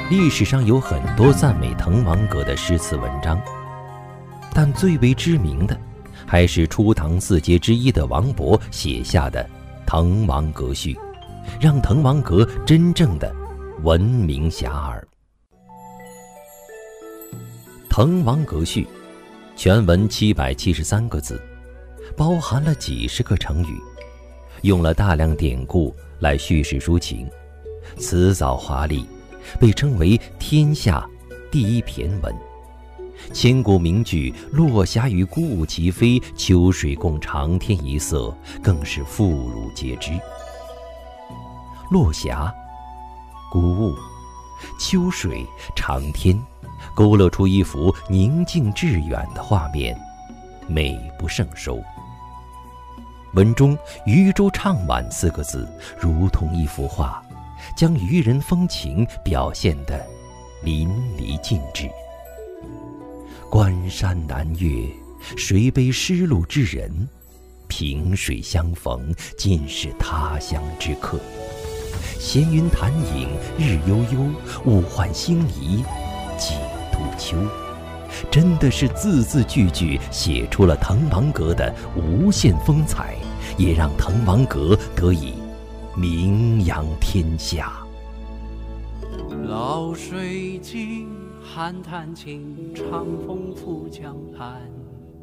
历史上有很多赞美滕王阁的诗词文章，但最为知名的还是初唐四杰之一的王勃写下的《滕王阁序》，让滕王阁真正的闻名遐迩。《滕王阁序》全文773个字，包含了几十个成语，用了大量典故来叙事抒情，辞藻华丽，被称为天下第一骈文。千古名句“落霞与孤鹜齐飞，秋水共长天一色”更是妇孺皆知。落霞、孤鹜、秋水、长天，勾勒出一幅宁静致远的画面，美不胜收。文中“渔舟唱晚”4个字如同一幅画，将渔人风情表现得淋漓尽致。关山难越，谁悲失路之人？萍水相逢，尽是他乡之客。闲云潭影日悠悠，物换星移几度秋。真的是字字句句写出了滕王阁的无限风采，也让滕王阁得以名扬天下。 老水尽，寒潭尽，长风拂江畔。